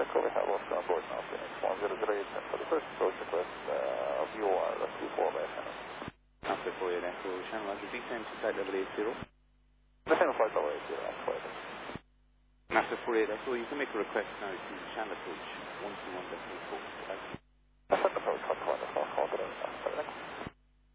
Echo, we have Oscar on board now, Phoenix 1008, for the first approach request of UR 24 by Channel. After 48 Echo, Channel, I'll descend to site level 80. Descend to flight level 80, I'm quite. After 48 Echo, you can make a request now to channel approach 121.4. Set approach 121.4, good enough.